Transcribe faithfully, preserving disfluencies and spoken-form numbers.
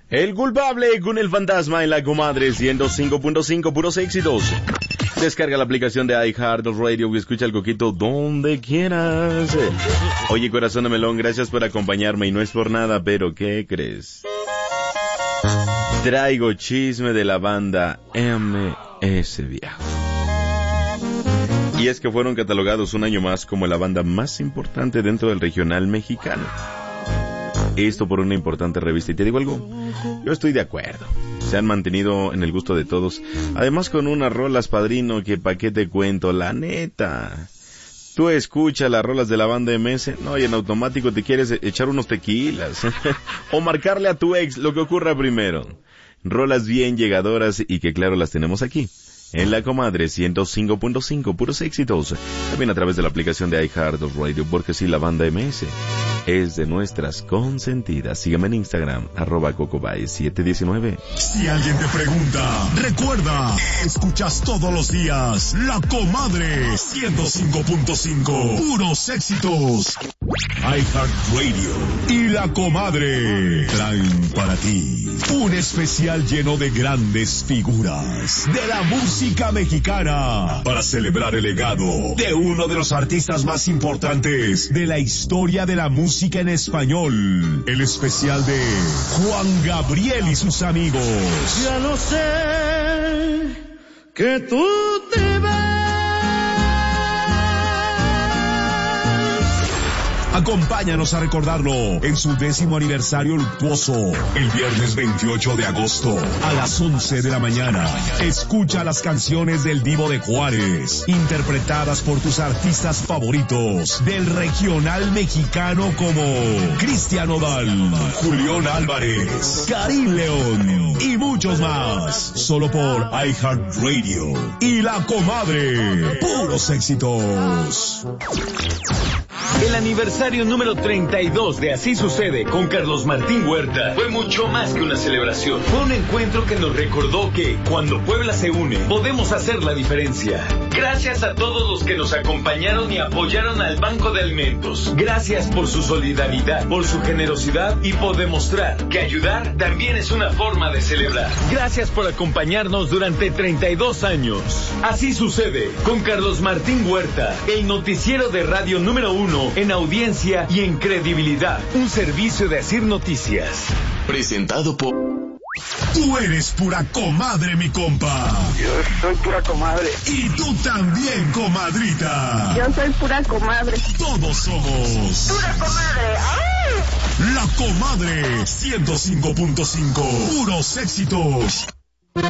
El culpable con el fantasma en La Comadre ciento cinco punto cinco, puros éxitos. Descarga la aplicación de iHeartRadio y escucha el coquito donde quieras. Oye, corazón de melón, gracias por acompañarme y no es por nada, pero ¿qué crees? Traigo chisme de la banda M S Viejo. Y es que fueron catalogados un año más como la banda más importante dentro del regional mexicano. Esto por una importante revista. Y te digo algo, yo estoy de acuerdo. Se han mantenido en el gusto de todos. Además con unas rolas, padrino, que pa' qué te cuento, la neta. Tú escuchas las rolas de la banda M S, no, y en automático te quieres echar unos tequilas. O marcarle a tu ex, lo que ocurra primero. Rolas bien llegadoras y que claro las tenemos aquí. En La Comadre ciento cinco punto cinco, puros éxitos. También a través de la aplicación de iHeartRadio, porque sí, la banda M S es de nuestras consentidas. Sígueme en Instagram, arroba cocobay siete diecinueve. Si alguien te pregunta, recuerda, escuchas todos los días La Comadre ciento cinco punto cinco, puros éxitos. iHeartRadio y La Comadre traen para ti un especial lleno de grandes figuras de la música mexicana para celebrar el legado de uno de los artistas más importantes de la historia de la música en español. El especial de Juan Gabriel y sus amigos. Ya lo sé que tú te vas. Acompáñanos a recordarlo en su décimo aniversario luctuoso, el viernes veintiocho de agosto, a las once de la mañana. Escucha las canciones del Divo de Juárez, interpretadas por tus artistas favoritos del regional mexicano como Cristian Nodal, Julián Álvarez, Karim León y muchos más. Solo por iHeartRadio y La Comadre, puros éxitos. El aniversario número treinta y dos de Así Sucede con Carlos Martín Huerta fue mucho más que una celebración. Fue un encuentro que nos recordó que cuando Puebla se une, podemos hacer la diferencia. Gracias a todos los que nos acompañaron y apoyaron al Banco de Alimentos. Gracias por su solidaridad, por su generosidad y por demostrar que ayudar también es una forma de celebrar. Gracias por acompañarnos durante treinta y dos años. Así Sucede con Carlos Martín Huerta, el noticiero de radio número uno en audiencia y en credibilidad. Un servicio de Asir Noticias. Presentado por... Tú eres pura comadre, mi compa. Yo soy pura comadre. Y tú también, comadrita. Yo soy pura comadre. Todos somos... ¡Pura comadre! ¡Ay! La Comadre ciento cinco punto cinco. Puros éxitos.